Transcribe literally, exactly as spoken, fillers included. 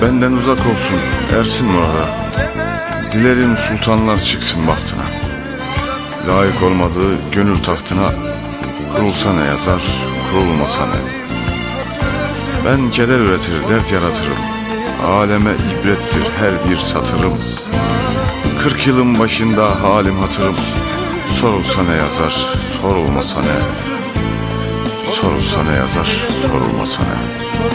Benden uzak olsun ersin orada. Dilerim sultanlar çıksın bahtına. Layık olmadığı gönül tahtına. Kurulsa ne yazar, kurulmasa ne. Ben keder üretir, dert yaratırım. Aleme ibrettir her bir satırım. Kırk yılın başında halim hatırım. Sorulsa ne yazar, sorulmasa ne. Sorulsa ne yazar, sorulmasa ne.